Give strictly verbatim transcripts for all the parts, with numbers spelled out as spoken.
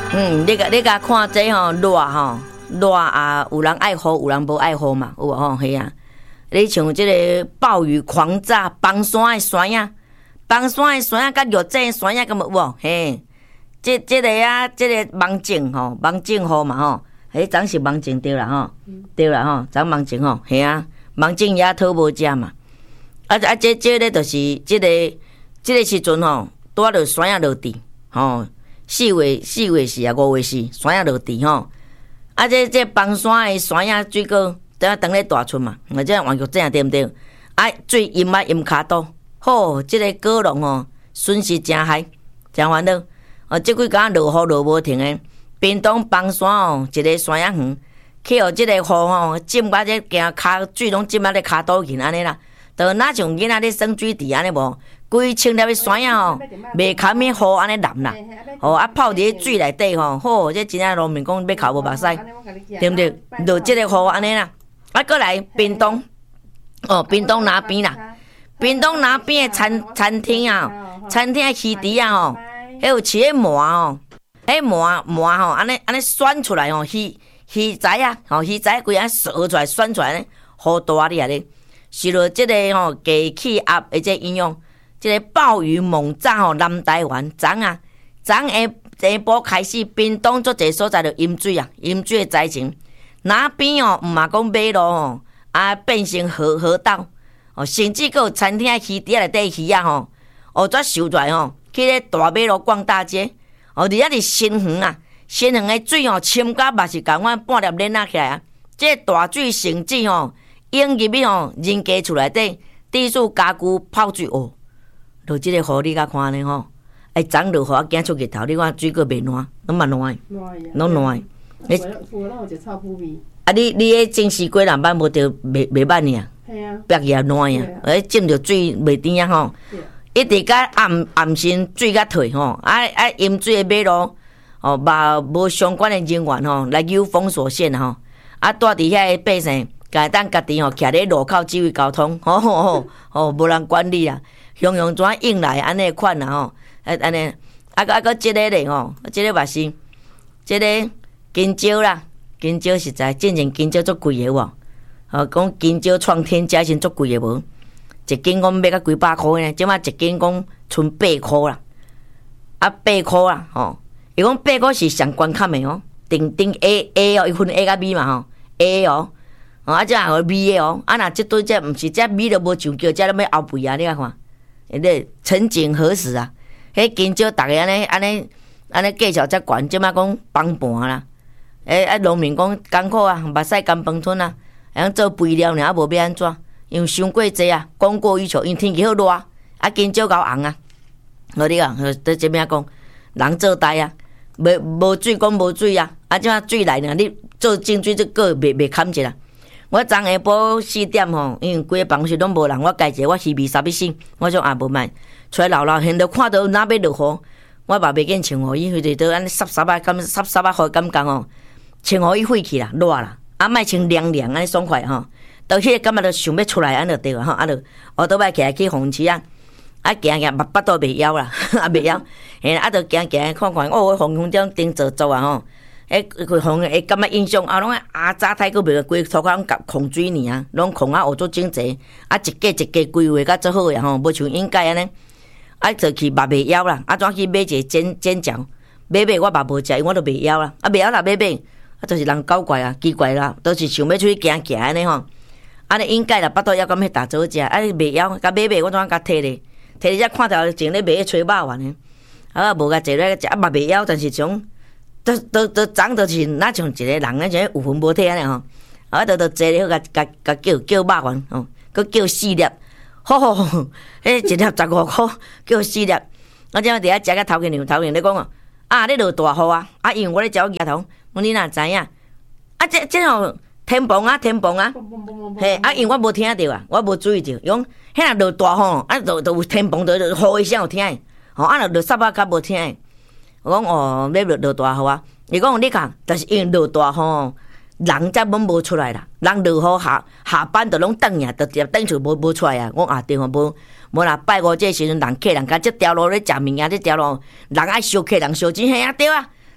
嗯，你甲你甲看这吼热吼热啊，有人爱雨，有人无爱雨嘛，有无吼？嘿啊！你像即个暴雨狂炸，崩山的山啊，崩山的山啊，甲玉井的山啊，敢有无？嘿，即即个啊，即个芒种吼，芒种雨嘛吼，迄昨是芒种对啦吼，对啦吼，昨芒种吼，嘿啊，芒种野讨无食嘛。啊啊，这这个就是即个即个时阵吼，拄啊落山啊落地吼。四月四月是啊，五月是山啊落地吼。啊，这这崩山的山啊，水果等下等咧大出嘛，或者换玉井对毋对？啊，水淹啊淹骹肚，吼，即、这个果农吼损失真害，真烦恼。哦，即几工落雨落无停诶，屏东崩山哦，一个山啊远，去互即个雨吼浸甲这行骹水拢浸啊咧骹肚去安尼啦。就哪像囡仔咧耍水池安尼无？规清粒的山啊吼，袂堪迄雨安尼淋啦。哦，啊泡伫水内底吼，好，这真正农民讲要哭无目屎，对毋对？落即个雨安尼啦，啊，过来屏东，哦，屏东那边啦，屏东那边的餐餐厅啊，餐厅的鱼池啊吼，还有饲迄毛吼，迄毛毛吼，安尼安尼选出来吼，鱼鱼仔啊，吼鱼仔规安扫出来，选出来呢，好大哩啊咧，受到即个吼低气压的这影响。即个暴雨猛炸吼，南台湾昨啊，昨下下晡开始，屏东足侪所在就淹水啊，淹水的灾情。那边哦，毋嘛讲马路吼，啊变成河河道哦，甚至个餐厅鱼底内底鱼啊吼，哦则受出来吼，去咧大马路逛大街哦，而且伫新园啊，新园的水吼，深甲嘛是共阮半粒链仔起来啊，这大水甚至吼涌入去吼人家厝内底，地处家具泡水哦。落即个雨，你甲看呢吼，哎，昨落雨啊，惊出日头，你看水果袂烂，拢嘛烂的，拢烂的。诶，啊，你你迄种时过人版无着袂袂捌呢？系啊，白也烂呀，诶，浸着水袂甜啊吼，一直甲暗暗时水甲退吼，啊啊，淹水的马路哦，嘛无相关的人员吼来有封锁线吼，啊，住伫遐个百姓，家当家己吼徛咧路口指挥交通，吼吼吼，吼无人管理啊。雄雄怎应来安尼款啊吼，啊安尼，啊个啊个即个咧吼，即个嘛是，即个金蕉啦，金蕉实在，之前金蕉足贵个喎，哦讲金蕉创天价先足贵个无，一斤讲要到几百箍呢，即马一斤讲剩八箍啦，啊八箍啦吼，伊讲八箍是上悬坎的哦，顶顶 A A 哦，伊分 A 甲 B 嘛吼 ，A 哦，哦啊这还有 B 的哦，啊若即对这毋是这 B 都无上叫，这都要后背啊，你甲看。迄陈景何时啊？迄金蕉逐个安尼安尼安尼计较遮悬，即摆讲崩盘啦！诶啊，农民讲艰苦啊，目屎干饭吞啊，会做肥料尔，啊无要安怎？因为伤过济啊，供过于求，因天气好热，啊金蕉够红啊！我你讲，在这边讲，人做代啊，无无水讲无水啊，啊即摆水来呢，你做净水这个袂袂堪一啦。我昨下晡四点吼，因为规个办公室拢无人，我家一个我稀微三要死，我说啊无卖，出来闹闹，现在看到哪要落雨，我嘛袂见穿雨衣，伊就安尼湿湿啊，感湿湿啊，好感觉哦，穿雨衣废去啦，热啦，啊莫穿凉凉安尼爽快吼，到迄个感觉就想要出来安就对了吼，啊就我倒摆起来去红旗啊，啊行行目巴肚袂枵啦，啊袂枵，嘿啊就行行看看，哦，红红点顶做做啊吼。诶，佢红会感觉印象啊，拢啊早太个袂规涂骹拢甲控水尔啊，拢控啊学做整齐，啊一家一家规划甲做好呀吼，无像应该安尼，啊就去嘛袂枵啦，啊怎去买一个煎煎饺，买买我嘛无食，因为我都袂枵啦，啊袂枵啦买买，啊就是人搞怪啊，奇怪啦，都是想要出去行行安尼吼，安尼应该啦，巴肚枵咁去打做食，啊袂枵，甲买买我怎甲摕咧，摕咧只看头前咧买吹肉丸呢，啊无甲坐咧食，啊嘛袂枵，但是种。都都都长就是哪像一个人啊，像有魂无体安尼吼，啊，都都坐咧，甲甲甲叫叫肉丸吼，佮叫四粒，吼吼吼，迄一粒十五箍，叫四粒。我即摆伫遐食甲头壳娘头壳咧讲哦，啊，你落大雨啊，啊，因为我咧食我牙头，我你哪知影？啊，这这吼天崩啊，天崩啊，嘿，啊，因为我无听着啊，我无注意着，用迄若落大雨，啊，就就有天崩，就就雨声有听诶，吼，啊，若落沙巴较无听诶。我讲哦，要落落大雨啊！伊讲你看，但是因为落大雨，人则拢无出来啦。人落雨下下班就拢等呀，就直等厝无无出来啊！我啊对吼，无无啦，拜五这时阵人客人甲这条路咧食物件，这条路人爱烧客人烧钱，嘿啊对啊！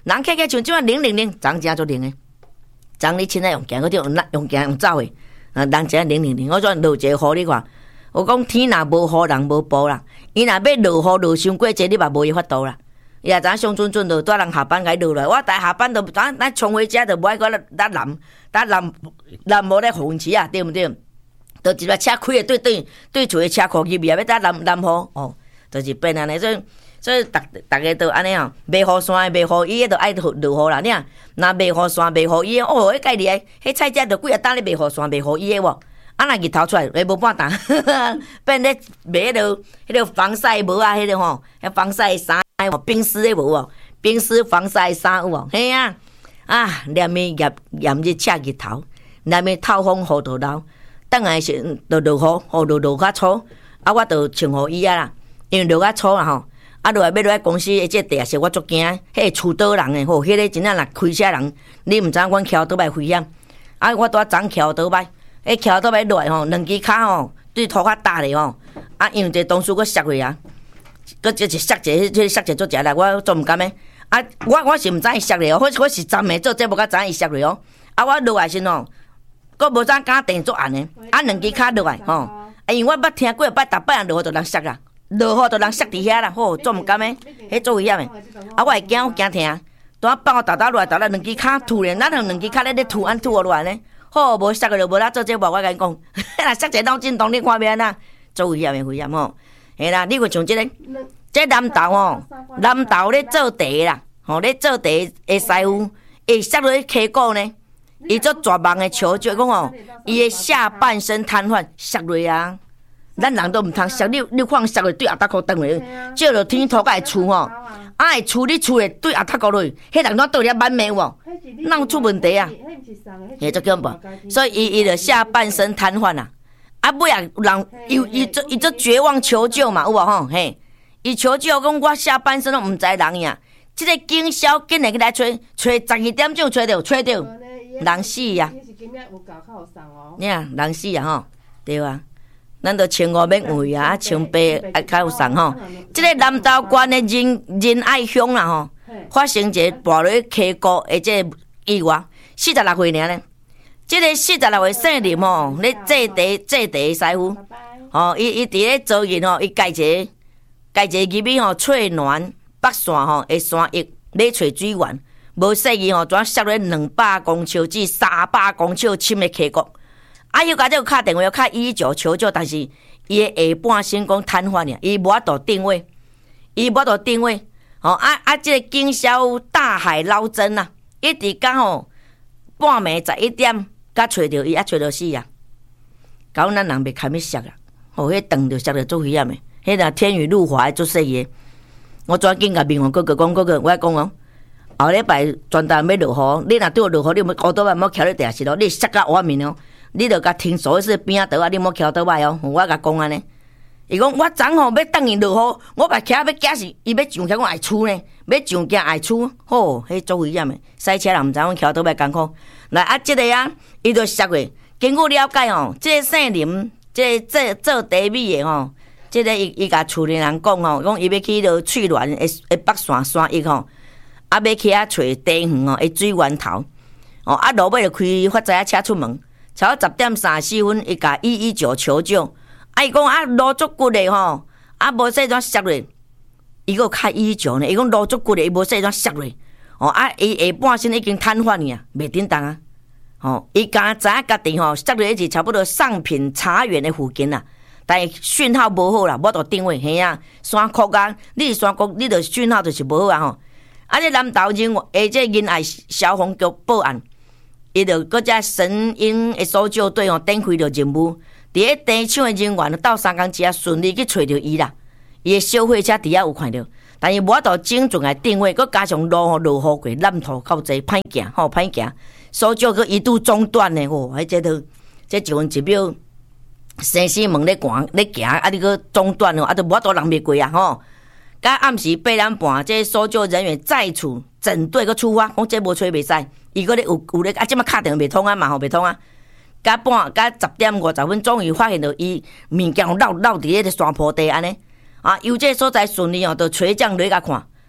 人客客像即款零零零，长真做零诶。长你凊彩用行，嗰种用用行用走诶，啊，人真零零零。我转落一个雨你看，我讲天若无雨，人无报啦。伊若要落雨落伤过济，你嘛无伊法度啦。伊也知上阵阵就带人下班该落来，我大下班就咱咱冲回家就无爱搁咱淋，咱淋淋无咧风池啊，对毋对？就一个车开诶，对对对厝诶车库入面也要搭淋淋雨哦，就是变安尼，所以所以逐逐个都安尼哦，袂雨伞袂雨衣，都爱落落雨啦。你啊，若袂雨伞袂雨衣，哦，迄介厉害，迄菜只就几啊担咧袂雨伞袂雨衣诶无？啊，若日头出来，会无半担，变咧卖迄落迄落防晒帽啊，迄个吼，迄防晒衫吼，冰丝诶无哦，冰丝防晒衫有无？嘿啊，啊，连咪炎炎日赤日头，连咪透风雨就流。等下是就落雨，雨就落较粗，啊，我就穿雨衣啊啦，因为落较粗啦吼，啊，落来要落来公司的这地是我足惊，迄个厝倒人诶，吼，迄个真正若开车人，你毋知影阮桥倒摆危险，啊，我拄啊长桥倒摆，迄桥倒摆落来吼，两支骹吼对涂骹搭咧吼，啊，因为这同事佫摔落啊，佫即是摔者，迄迄摔者做食啦，我做毋甘诶，啊，我我是毋知伊摔咧哦，我我是昨暝做这无甲知影伊摔咧哦，啊，我落来时吼。佫无怎敢电做暗诶，啊两支骹落来吼，啊因为我捌听过摆，逐摆落雨就人摔啦，落雨就人摔伫遐啦，吼做毋甘诶，迄做危险诶，啊我会惊，我惊疼，拄啊放我豆豆落来，豆豆两支骹吐咧，咱两两支骹咧咧吐，安吐落来呢，好无摔个就无啦，做这无我甲你讲，若摔者脑震荡，你看要安怎，做危险诶危险吼，嘿啦，你看像即个，这南投吼，南投咧做茶啦，吼咧做茶诶师傅，会摔落去溪谷呢。伊做绝望的求救，讲吼，伊的下半身瘫痪，摔落啊！咱人都毋通摔，你你看摔落对阿达箍倒落，照着天土甲会厝吼，啊会厝你厝咧对阿达箍落去，迄人怎倒咧满面无？哪有出问题啊？迄做恐怖，所以伊伊就下半身瘫痪啊！啊尾啊人伊伊做伊做绝望求救嘛，有无吼？嘿，伊求救讲我下半身拢毋知人呀，即个警消紧来去来找，找十二点钟找着，找着。人死呀！你啊，人死啊吼，对啊，咱都穿五免位啊，穿白啊较有送吼。即个南投县的仁仁爱乡啦吼，发生一个跋落去溪谷的这意外，四十六岁尔咧。即个四十六岁姓林吼，咧做茶做茶的师傅，吼，伊伊伫咧做人吼，伊家一个家一个入面吼，翠峦北线吼的山翼，咧找水源。无细伊吼，怎摔落两百公尺至三百公尺深的溪谷，啊！伊家这个敲电话敲一一九求救，但是伊的下半身讲瘫痪尔，伊无法度定位，伊无法度定位。吼啊啊！这个警消大海捞针啊，一直讲吼半暝十一点，甲找着伊，啊找着死啊！搞咱人袂堪要摔啊！吼，迄断着摔着足危险的，迄若天雨路滑足细个。我抓紧甲民防哥哥讲，哥哥，我讲哦。后礼拜专单要落雨，你若对落雨，你莫乌倒摆莫徛咧地下室咯，你摔到瓦面哦，你着甲停锁是边仔倒啊，你莫徛倒摆哦。我甲讲安尼，伊讲我昨吼要等伊落雨，我甲徛要假是伊要上徛我爱厝呢，要上惊爱厝，吼，迄足危险的，赛车人毋知影徛倒摆艰苦。来啊，即个啊，伊着摔过，经过了解吼，即个姓林，即个做做茶米的吼，即个伊伊甲厝里人讲吼，讲伊要去到翠峦的的北线山翼吼。啊，要去遐找茶园哦，诶水源头哦，啊，落尾就开发财车出门，超十点三十四分，伊甲一一九求救，啊，伊讲啊，路足骨的吼，啊，无说怎摔落，伊个开一一九呢，伊讲路足骨的，伊无说怎摔落，哦，啊，伊下半身已经瘫痪去啊，袂顶当啊，哦，伊敢知影家己吼摔落是差不多上品茶园的附近啊，但是讯号无好啦，无度定位，嘿啊，山谷啊，你是山谷，你着讯号就是无好啊吼。啊！这南投人诶，这仁爱消防局报案，伊就搁只神鹰的搜救队吼，展开着任务。伫咧地抢的人员到三工之后顺利去找着伊啦。伊的小货车伫遐有看到，但是无法度精准来定位，搁加上落雨落雨过，烂土较济，歹行吼，歹行。搜救搁一度中断呢，吼，迄这都这一分一秒，生死门咧赶咧行，啊，你搁中断哦，啊，都无法度人袂过啊，吼。甲暗时八点半，这搜救人员再次整队个出发，讲这无吹袂使，伊个咧有有咧啊，即马敲电话袂通啊嘛吼，袂通啊。甲半甲十点五十分，终于发现到伊物件绕绕伫咧山坡地安尼啊，由这所在顺利哦，就垂降落甲看，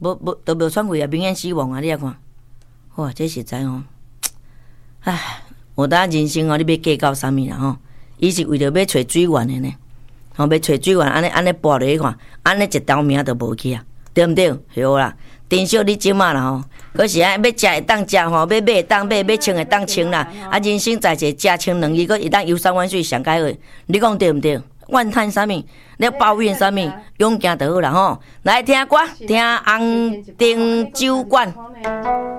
无无都无喘气啊，明显死亡啊！你来看，哇，这实在吼，唉，我当人生哦，你要计较啥物啦吼？伊是为着要找水源的呢，吼，要找水源，安尼安尼跋落去看，安尼一条命都无去啊，对毋对？好啦，珍惜你即马啦吼，可是啊，要食会当食吼，要买会当买，要穿会当穿啦。啊，人生在者，食穿两字，佫会当游山玩水上解好，你讲对毋对？怨叹啥物？你抱怨啥物？勇行就好啦吼！来听歌，听红丁酒馆。